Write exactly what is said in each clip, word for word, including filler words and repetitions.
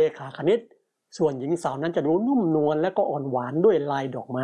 ขาคณิตส่วนหญิงสาวนั้นจะดูนุ่มนวลและก็อ่อนหวานด้วยลายดอกไม้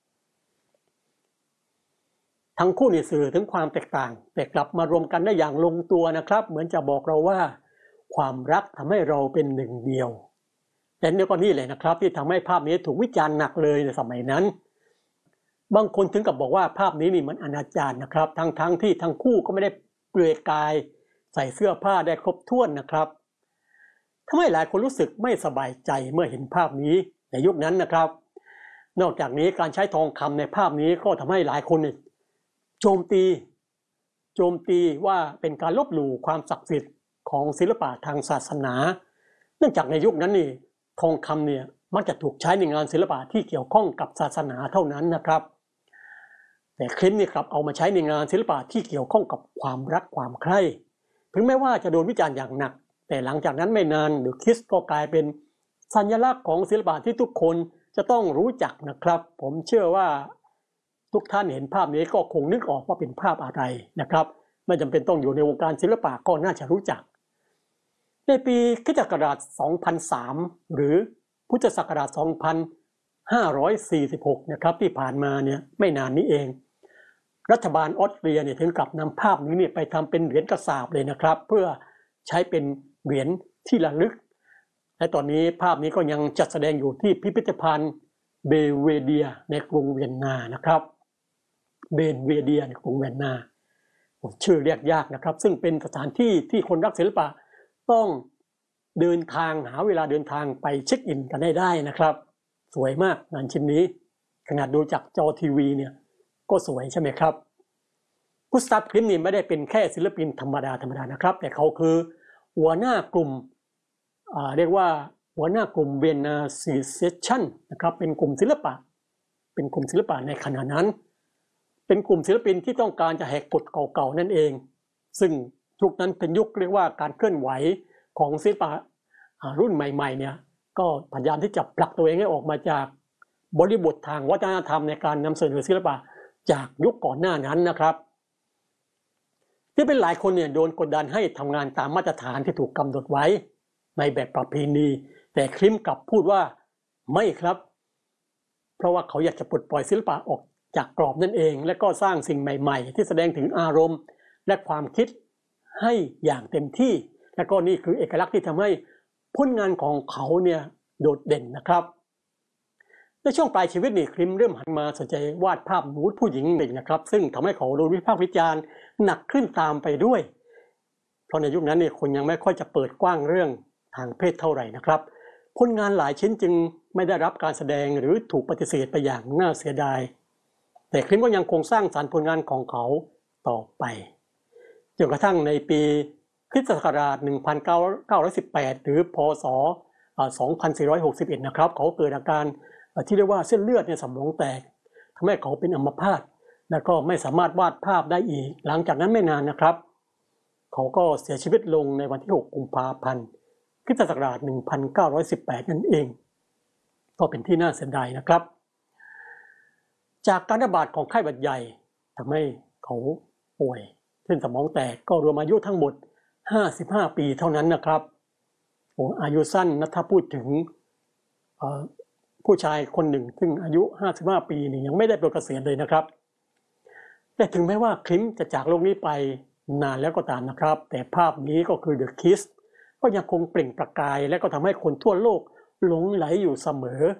ทั้งคู่นี่สื่อถึงความแตกต่างแต่กลับมารวมกันได้อย่างลงตัวนะครับเหมือนจะบอกเราว่าความรักทำให้เราเป็นหนึ่งเดียวแต่นี่ก็นี่เลยนะครับที่ทำให้ภาพนี้ถูกวิจารณ์หนักเลยในสมัยนั้นบางคนถึงกับบอกว่าภาพนี้นี่มันอนาจารนะครับทั้งๆ ท, ที่ทั้งคู่ก็ไม่ได้เปลือยกายใส่เสื้อผ้าได้ครบถ้วนนะครับทำให้หลายคนรู้สึกไม่สบายใจเมื่อเห็นภาพนี้ในยุคนั้นนะครับนอกจากนี้การใช้ทองคำในภาพนี้ก็ทำให้หลายคนโจมตีโจมตีว่าเป็นการลบหลู่ความศักดิ์สิทธิ์ของศิลปะทางศาสนาเนื่องจากในยุคนั้นนี่ทองคำเนี่ยมักจะถูกใช้ในงานศิลปะที่เกี่ยวข้องกับศาสนาเท่านั้นนะครับแต่คลิปนี้ครับเอามาใช้ในงานศิลปะที่เกี่ยวข้องกับความรักความใคร่ถึงแม้ว่าจะโดนวิจารณ์อย่างหนักแต่หลังจากนั้นไม่นานเดอะคิสก็กลายเป็นสัญลักษณ์ของศิลปะที่ทุกคนจะต้องรู้จักนะครับผมเชื่อว่าทุกท่านเห็นภาพนี้ก็คงนึกออกว่าเป็นภาพอะไรนะครับไม่จำเป็นต้องอยู่ในวงการศิลปะก็น่าจะรู้จักในปีคริสตศักราชสองพันสามหรือพุทธศักราชสองพันห้าร้อยสี่สิบหกนะครับที่ผ่านมาเนี่ยไม่นานนี้เองรัฐบาลออสเตรียเนี่ยถึงกับนำภาพนี้เนี่ยไปทำเป็นเหรียญกระสาบเลยนะครับเพื่อใช้เป็นเหรียญที่ระลึกและตอนนี้ภาพนี้ก็ยังจัดแสดงอยู่ที่พิพิธภัณฑ์เบเวเดียในกรุงเวียนนานะครับเบเวเดียในกรุงเวียนนาชื่อเรียกยากนะครับซึ่งเป็นสถานที่ที่คนรักศิลปะต้องเดินทางหาเวลาเดินทางไปเช็คอินกันได้ได้นะครับสวยมากงานชิ้นนี้ขนาดดูจากจอทีวีเนี่ยก็สวยใช่ไหมครับกุสตาฟ คลิมนี่ไม่ได้เป็นแค่ศิลปินธรรมดาธรรมดานะครับแต่เขาคือหัวหน้ากลุ่มเรียกว่าหัวหน้ากลุ่มเวียนนาซีเซชั่นนะครับเป็นกลุ่มศิลปะเป็นกลุ่มศิลปะในขณะนั้นเป็นกลุ่มศิลปินที่ต้องการจะแหกกฎเก่าๆนั่นเองซึ่งยุคนั้นเป็นยุคเรียกว่าการเคลื่อนไหวของศิลปะรุ่นใหม่ๆเนี่ยก็พยายามที่จะผลักตัวเองให้ออกมาจากบริบททางวัฒนธรรมในการนำเสนอศิลปะจากยุคก่อนหน้านั้นนะครับที่เป็นหลายคนเนี่ยโดนกดดันให้ทำงานตามมาตรฐานที่ถูกกำหนดไว้ในแบบประเพณีแต่คลิมกลับพูดว่าไม่ครับเพราะว่าเขาอยากจะปลดปล่อยศิลปะออกจากกรอบนั่นเองและก็สร้างสิ่งใหม่ๆที่แสดงถึงอารมณ์และความคิดให้อย่างเต็มที่และก็นี่คือเอกลักษณ์ที่ทำให้ผลงานของเขาเนี่ยโดดเด่นนะครับในช่วงปลายชีวิตนี่คลิมเริ่มหันมาสนใจวาดภาพนูดผู้หญิงเด็กนะครับซึ่งทำให้เขาโดนวิพากษ์วิจารณ์หนักขึ้นตามไปด้วยเพราะในยุคนั้นเนี่ยคนยังไม่ค่อยจะเปิดกว้างเรื่องทางเพศเท่าไหร่นะครับผลงานหลายชิ้นจึงไม่ได้รับการแสดงหรือถูกปฏิเสธไปอย่างน่าเสียดายแต่คลิมก็ยังคงสร้างสรรค์ผลงานของเขาต่อไปจนกระทั่งในปีคริสตศักราชหนึ่งพันเก้าร้อยสิบแปดหรือพ.ศ. สองพันสี่ร้อยหกสิบเอ็ดนะครับเขาเกิดอาการที่เรียกว่าเส้นเลือดในสมองแตกทำให้เขาเป็นอัมพาตและก็ไม่สามารถวาดภาพได้อีกหลังจากนั้นไม่นานนะครับเขาก็เสียชีวิตลงในวันที่หกกุมภาพันธ์คริสตศักราชหนึ่งพันเก้าร้อยสิบแปดนั่นเองก็เป็นที่น่าเสียดายนะครับจากการระบาดของไข้หวัดใหญ่ทำให้เขาป่วยเส้นสมองแตกก็รวมอายุทั้งหมดห้าสิบห้าปีเท่านั้นนะครับโอ้อายุสั้นนะถ้าพูดถึงผู้ชายคนหนึ่งซึ่งอายุห้าสิบห้าปีนี่ยังไม่ได้ปลดเกษียณเลยนะครับแต่ถึงแม้ว่าคลิมจะจากโลกนี้ไปนานแล้วก็ตามนะครับแต่ภาพนี้ก็คือ The Kiss ก็ยังคงเปล่งประกายและก็ทำให้คนทั่วโลกหลงไหลอยู่เสมอ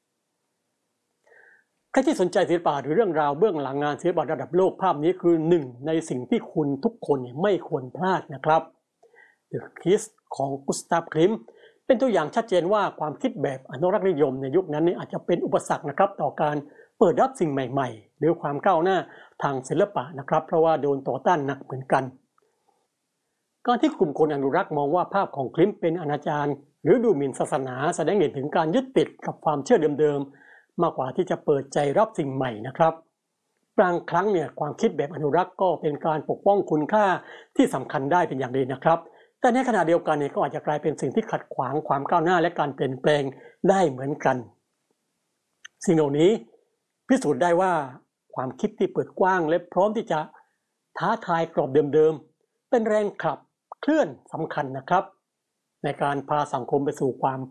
ใครที่สนใจศิลปะหรือเรื่องราวเบื้องหลังงานศิลปะระดับโลกภาพนี้คือหนึ่งในสิ่งที่คุณทุกคนไม่ควรพลาดนะครับ The Kiss ของกุสตาฟ คลิมเป็นตัวอย่างชัดเจนว่าความคิดแบบอนุรักษ์นิยมในยุคนั้นนี่อาจจะเป็นอุปสรรคนะครับต่อการเปิดรับสิ่งใหม่ๆหรือความก้าวหน้าทางศิลปะนะครับเพราะว่าโดนต่อต้านหนักเหมือนกันการที่กลุ่มคนอนุรักษ์มองว่าภาพของคลิมเป็นอนาจารหรือดูหมิ่นศาสนาแสดงเห็นถึงการยึดติดกับความเชื่อเดิมๆมากกว่าที่จะเปิดใจรับสิ่งใหม่นะครับบางครั้งเนี่ยความคิดแบบอนุรักษ์ก็เป็นการปกป้องคุณค่าที่สำคัญได้เป็นอย่างดีนะครับแต่ในขณะเดียวกันเนี่ยก็อาจจะกลายเป็นสิ่งที่ขัดขวางความก้าวหน้าและการเปลี่ยนแปลงได้เหมือนกันสิ่งเหล่านี้พิสูจน์ได้ว่าความคิดที่เปิดกว้างและพร้อมที่จะท้าทายกรอบเดิมๆเป็นแรงขับเคลื่อนสำคัญนะครับในการพาสังคมไปสู่ความ